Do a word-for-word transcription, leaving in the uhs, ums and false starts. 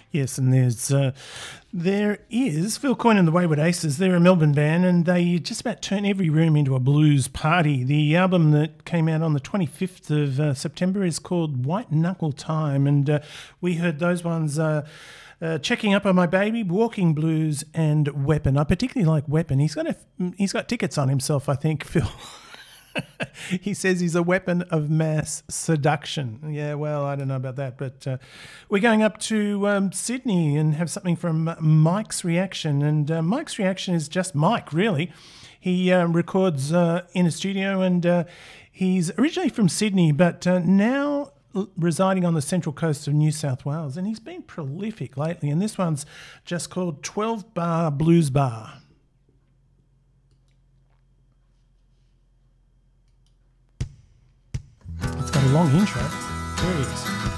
Yes, and there's uh, there is Phil Coyne and the Wayward Aces. They're a Melbourne band, and they just about turn every room into a blues party. The album that came out on the twenty-fifth of uh, September is called White Knuckle Time, and uh, we heard those ones. Uh, Uh, Checking Up on My Baby, Walking Blues, and Weapon. I particularly like Weapon. He's got a, he's got tickets on himself, I think, Phil. He says he's a weapon of mass seduction. Yeah, well, I don't know about that, but uh, we're going up to um, Sydney and have something from Mike's Reaction. And uh, Mike's Reaction is just Mike, really. He uh, records uh, in a studio, and uh, he's originally from Sydney, but uh, now residing on the central coast of New South Wales, and he's been prolific lately, and this one's just called twelve Bar Blues Bar. It's got a long intro. There he is.